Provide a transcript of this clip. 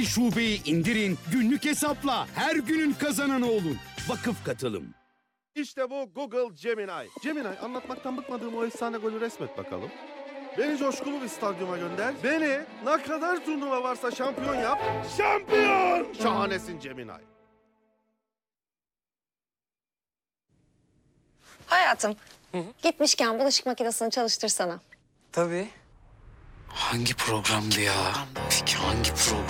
Şubeyi indirin, günlük hesapla her günün kazananı olun. Vakıf Katılım. İşte bu Google Gemini. Gemini, anlatmaktan bıkmadığım o efsane golü resmet bakalım. Beni coşkulu bir stadyuma gönder. Beni ne kadar turnuva varsa şampiyon yap. Şampiyon! Şahanesin Gemini. Hayatım, gitmişken bulaşık makinesini çalıştırsana. Tabii. Hangi programdı ya? Peki hangi program?